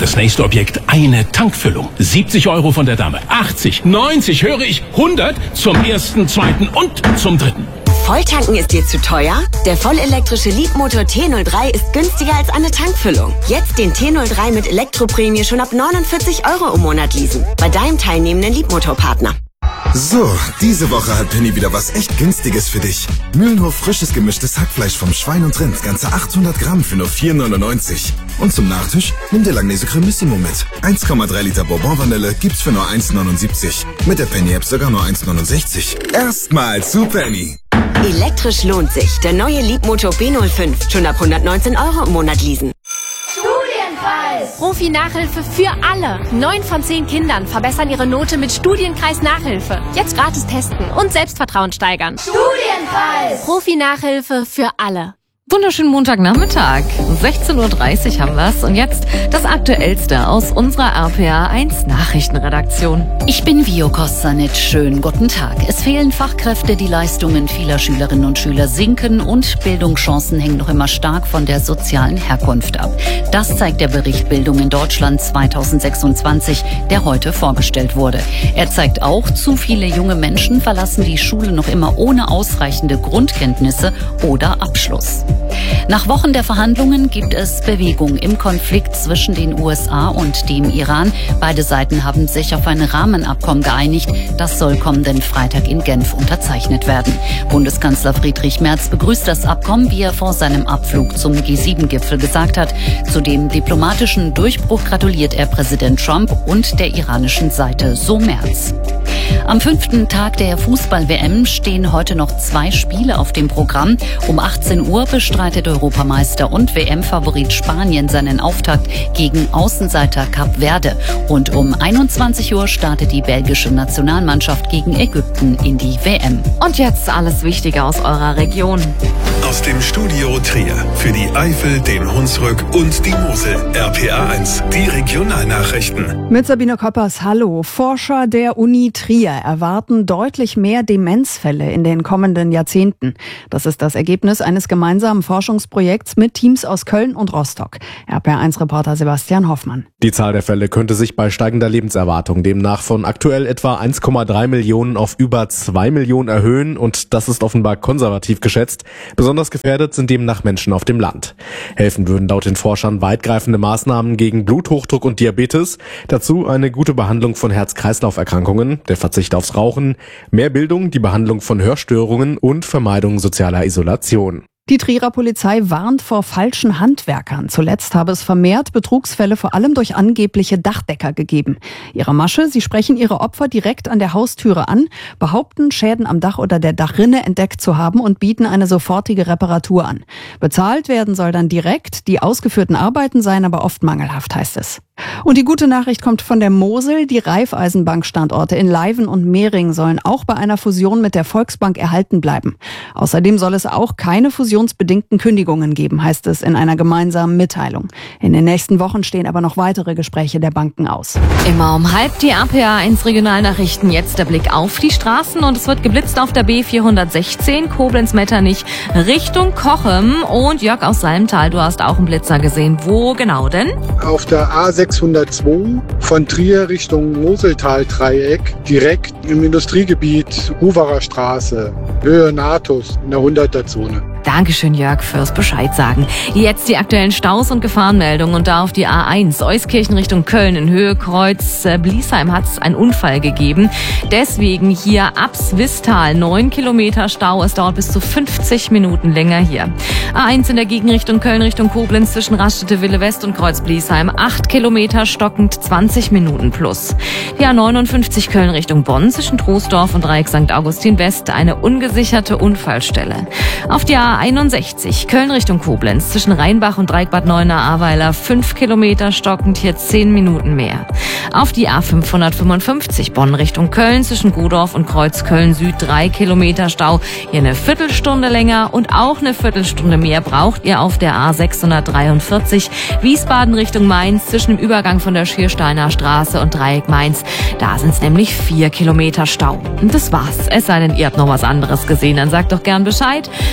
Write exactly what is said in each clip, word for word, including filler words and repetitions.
Das nächste Objekt, eine Tankfüllung. siebzig Euro von der Dame. achtzig, neunzig, höre ich, hundert zum ersten, zweiten und zum dritten. Volltanken ist dir zu teuer? Der vollelektrische Leapmotor T null drei ist günstiger als eine Tankfüllung. Jetzt den T null drei mit Elektroprämie schon ab neunundvierzig Euro im Monat leasen. Bei deinem teilnehmenden Leapmotor-Partner. So, diese Woche hat Penny wieder was echt Günstiges für dich. Mühlenhof frisches gemischtes Hackfleisch vom Schwein und Rind, ganze achthundert Gramm für nur vier neunundneunzig. Und zum Nachtisch nimm dir Langnese Cremissimo mit. eins Komma drei Liter Bourbon-Vanille gibt's für nur eins neunundsiebzig. Mit der Penny-App sogar nur eins neunundsechzig. Erstmal zu Penny. Elektrisch lohnt sich. Der neue Leapmotor B null fünf. Schon ab hundertneunzehn Euro im Monat leasen. Studienkreis. Profi-Nachhilfe für alle. Neun von zehn Kindern verbessern ihre Note mit Studienkreis-Nachhilfe. Jetzt gratis testen und Selbstvertrauen steigern. Studienkreis. Profi-Nachhilfe für alle. Wunderschönen Montagnachmittag. sechzehn Uhr dreißig haben wir's. Und jetzt das Aktuellste aus unserer R P A eins Nachrichtenredaktion. Ich bin Vio Kostanic. Schönen guten Tag. Es fehlen Fachkräfte, die Leistungen vieler Schülerinnen und Schüler sinken und Bildungschancen hängen noch immer stark von der sozialen Herkunft ab. Das zeigt der Bericht Bildung in Deutschland zweitausendsechsundzwanzig, der heute vorgestellt wurde. Er zeigt auch, zu viele junge Menschen verlassen die Schule noch immer ohne ausreichende Grundkenntnisse oder Abschluss. Nach Wochen der Verhandlungen gibt es Bewegung im Konflikt zwischen den U S A und dem Iran. Beide Seiten haben sich auf ein Rahmenabkommen geeinigt. Das soll kommenden Freitag in Genf unterzeichnet werden. Bundeskanzler Friedrich Merz begrüßt das Abkommen, wie er vor seinem Abflug zum G sieben Gipfel gesagt hat. Zu dem diplomatischen Durchbruch gratuliert er Präsident Trump und der iranischen Seite, so Merz. Am fünften Tag der Fußball-W M stehen heute noch zwei Spiele auf dem Programm. Um achtzehn Uhr bestreitet Europameister und W M-Favorit Spanien seinen Auftakt gegen Außenseiter Kap Verde. Und um einundzwanzig Uhr startet die belgische Nationalmannschaft gegen Ägypten in die W M. Und jetzt alles Wichtige aus eurer Region. Aus dem Studio Trier für die Eifel, den Hunsrück und die Mosel. R P A eins, die Regionalnachrichten. Mit Sabine Koppers, hallo. Forscher der Uni Trier erwarten deutlich mehr Demenzfälle in den kommenden Jahrzehnten. Das ist das Ergebnis eines gemeinsamen Forschungsprojekts mit Teams aus Köln und Rostock. R P A eins-Reporter Sebastian Hoffmann. Die Zahl der Fälle könnte sich bei steigender Lebenserwartung demnach von aktuell etwa eins Komma drei Millionen auf über zwei Millionen erhöhen und das ist offenbar konservativ geschätzt. Besonders gefährdet sind demnach Menschen auf dem Land. Helfen würden laut den Forschern weitgreifende Maßnahmen gegen Bluthochdruck und Diabetes, dazu eine gute Behandlung von Herz-Kreislauf-Erkrankungen, der Verzicht aufs Rauchen, mehr Bildung, die Behandlung von Hörstörungen und Vermeidung sozialer Isolation. Die Trierer Polizei warnt vor falschen Handwerkern. Zuletzt habe es vermehrt Betrugsfälle vor allem durch angebliche Dachdecker gegeben. Ihre Masche, sie sprechen ihre Opfer direkt an der Haustüre an, behaupten, Schäden am Dach oder der Dachrinne entdeckt zu haben und bieten eine sofortige Reparatur an. Bezahlt werden soll dann direkt, die ausgeführten Arbeiten seien aber oft mangelhaft, heißt es. Und die gute Nachricht kommt von der Mosel. Die Raiffeisenbank-Standorte in Leiven und Mehring sollen auch bei einer Fusion mit der Volksbank erhalten bleiben. Außerdem soll es auch keine fusionsbedingten Kündigungen geben, heißt es in einer gemeinsamen Mitteilung. In den nächsten Wochen stehen aber noch weitere Gespräche der Banken aus. Immer um halb die R P A eins Regionalnachrichten. Jetzt der Blick auf die Straßen und es wird geblitzt auf der B vierhundertsechzehn Koblenz-Metternich Richtung Cochem. Und Jörg aus Salmtal, du hast auch einen Blitzer gesehen. Wo genau denn? Auf der A sechshundertzwei von Trier Richtung Moseltal-Dreieck, direkt im Industriegebiet Uwerer Straße, Höhe Natus in der hunderter-Zone. Dankeschön, Jörg, fürs Bescheid sagen. Jetzt die aktuellen Staus und Gefahrenmeldungen und da auf die A eins, Euskirchen Richtung Köln in Höhe Kreuz Bliesheim hat es einen Unfall gegeben. Deswegen hier ab Swistal neun Kilometer Stau. Es dauert bis zu fünfzig Minuten länger hier. A eins in der Gegenrichtung Köln Richtung Koblenz zwischen Raststätte Wille West und Kreuz Bliesheim. acht Kilometer stockend, zwanzig Minuten plus. Die A neunundfünfzig Köln Richtung Bonn zwischen Troisdorf und Dreieck Sankt Augustin West eine ungesicherte Unfallstelle. Auf die A einundsechzig Köln Richtung Koblenz zwischen Rheinbach und Dreieck Bad Neuenahr-Ahrweiler fünf Kilometer stockend, hier zehn Minuten mehr. Auf die A fünfhundertfünfundfünfzig Bonn Richtung Köln zwischen Godorf und Kreuz Köln Süd drei Kilometer Stau, hier eine Viertelstunde länger und auch eine Viertelstunde mehr braucht ihr auf der A sechshundertdreiundvierzig Wiesbaden Richtung Mainz zwischen dem Übergang von der Schiersteiner Straße und Dreieck Mainz. Da sind es nämlich vier Kilometer Stau. Und das war's. Es sei denn, ihr habt noch was anderes gesehen, dann sagt doch gern Bescheid. Die Kosten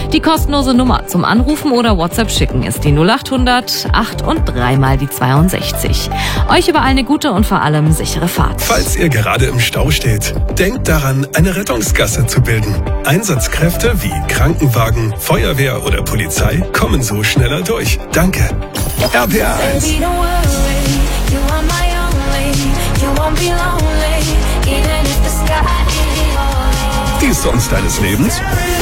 kostenlose Nummer zum Anrufen oder WhatsApp schicken ist die null achthundert acht und dreimal die zweiundsechzig. Euch überall eine gute und vor allem sichere Fahrt. Falls ihr gerade im Stau steht, denkt daran, eine Rettungsgasse zu bilden. Einsatzkräfte wie Krankenwagen, Feuerwehr oder Polizei kommen so schneller durch. Danke. R P R eins. Die Songs deines Lebens?